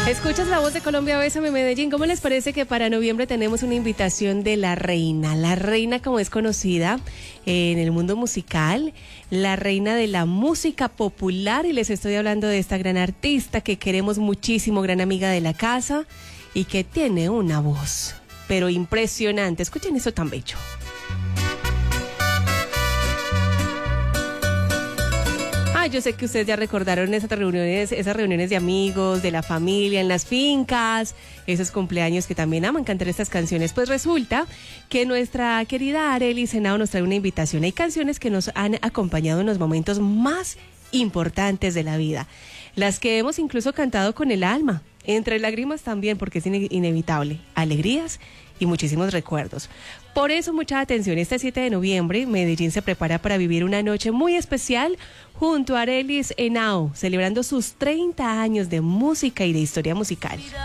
Escuchas La Voz de Colombia, Bésame Medellín. ¿Cómo les parece que para noviembre tenemos una invitación de la reina? La reina, como es conocida en el mundo musical, la reina de la música popular, y les estoy hablando de esta gran artista que queremos muchísimo, gran amiga de la casa y que tiene una voz, pero impresionante. Escuchen eso tan bello. Yo sé que ustedes ya recordaron esas reuniones de amigos, de la familia, en las fincas, esos cumpleaños que también aman cantar estas canciones. Pues resulta que nuestra querida Arely Senao nos trae una invitación. Hay canciones que nos han acompañado en los momentos más importantes de la vida, las que hemos incluso cantado con el alma, entre lágrimas también, porque es inevitable, alegrías y muchísimos recuerdos. Por eso, mucha atención, este 7 de noviembre, Medellín se prepara para vivir una noche muy especial junto a Arely Senao, celebrando sus 30 años de música y de historia musical.